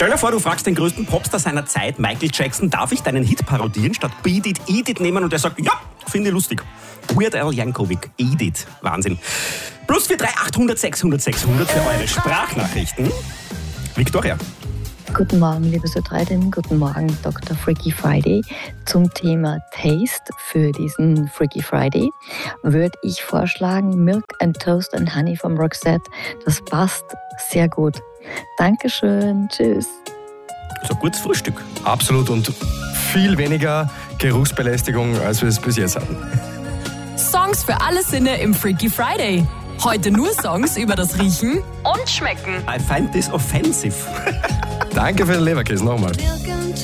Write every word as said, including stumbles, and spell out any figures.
Stell dir vor, du fragst den größten Popstar seiner Zeit, Michael Jackson, darf ich deinen Hit parodieren, statt Beat It, Eat It nehmen? Und er sagt, ja, finde ich lustig. Weird Al Yankovic, Eat It. Wahnsinn. Plus vier drei achthundert sechshundert sechshundert für eure Sprachnachrichten. Victoria. Guten Morgen, liebe Südreitin. Guten Morgen, Doktor Freaky Friday. Zum Thema Taste für diesen Freaky Friday würde ich vorschlagen Milk and Toast and Honey von Roxette. Das passt sehr gut. Dankeschön. Tschüss. Das ist ein gutes Frühstück. Absolut und viel weniger Geruchsbelästigung, als wir es bis jetzt hatten. Songs für alle Sinne im Freaky Friday. Heute nur Songs über das Riechen und Schmecken. I find this offensive. Danke für den Leberkäse nochmal.